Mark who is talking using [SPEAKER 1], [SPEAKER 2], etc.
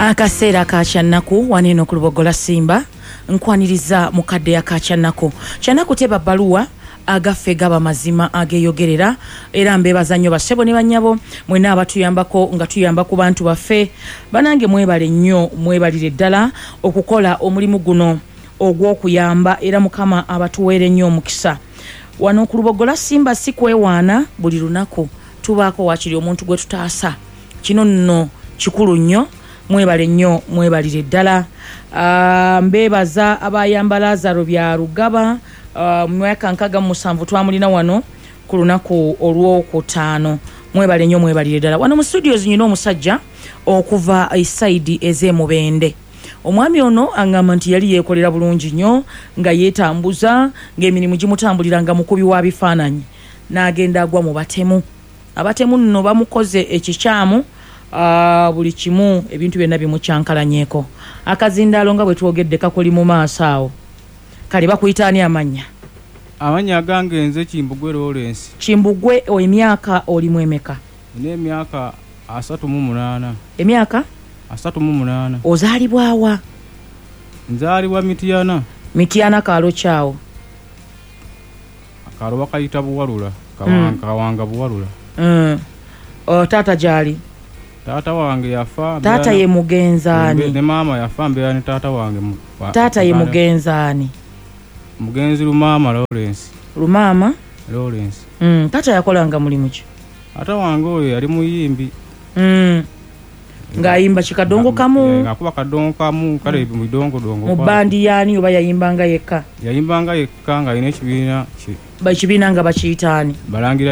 [SPEAKER 1] Akaseera ka kyannaku waneno ku Lubogola Simba nkwaniriza mukadde ya ka kyannaku teba bbaluwa agaffe gaba mazima ageyogerera era mbebaza nnyo basebo ne banyabo mwena abatuyambako nga tuyamba ku bantu baffe banange mwebale nnyo mwebalire ddala okukola omulimu guno ogw'okuyamba era mukama abatuweere nnyo omukisa wano ku Lubogola Simba si kwewaana buli lunaku tubaako wakiri omuntu gwe tutaasa kino nno kikulu nnyo mwebale nnyo mwebalire ddala mbebaza abayamba Lazaro bya Rugaba mwaka nkaga musanvu twamulina wano ku lunaku olw'okutaano mwebale nnyo mwebalire ddala wano mu studios nyina omusajja okuva isaidi ez'emubende omwami ono angamba nti yali yeekolera bulungi nnyo nga yeetambuza ng'emirimu gimutambuliranga mukubi wa bifaananyi n'agenda agwa mu abatemu nno bamukoze ekikyamu buli kimu ebintu byonna bimukyankalanyeeko akazindaalo nga bwe twogedde kakoli mu maaso awo kale bakuyita ani amanya
[SPEAKER 2] agange nze Kimbugwe Lawrence.
[SPEAKER 1] Kimbugwe emyaka olimu emeka?
[SPEAKER 2] N'emyaka 38.
[SPEAKER 1] Emyaka
[SPEAKER 2] 38.
[SPEAKER 1] Ozaalibwa wa?
[SPEAKER 2] Nzaalibwa Mityana kaalo kyawo. Akaalo bakayita Buwalula Kawanga Buwalula.
[SPEAKER 1] Taata gyali?
[SPEAKER 2] Taata wange yafa.
[SPEAKER 1] Taata ye mugenzaani?
[SPEAKER 2] Ne maama yafa mbeera ne taata wange.
[SPEAKER 1] Taata ye mugenzaani?
[SPEAKER 2] Mugenzi Lumaama Lawrence.
[SPEAKER 1] Lumaama
[SPEAKER 2] Lawrence.
[SPEAKER 1] Taata yakolanga mulimu ki?
[SPEAKER 2] Taata wange oyo yali muyimbi.
[SPEAKER 1] Ng'ayimba kikadongo kamu?
[SPEAKER 2] Ngakuba kadongo kamu kale mu bidongo.
[SPEAKER 1] Mu bandi yaani oba yayimbanga yekka?
[SPEAKER 2] Yayimbanga yekka ng'alina ekibiina.
[SPEAKER 1] Ekibiina nga bakiyitaani?
[SPEAKER 2] Balangira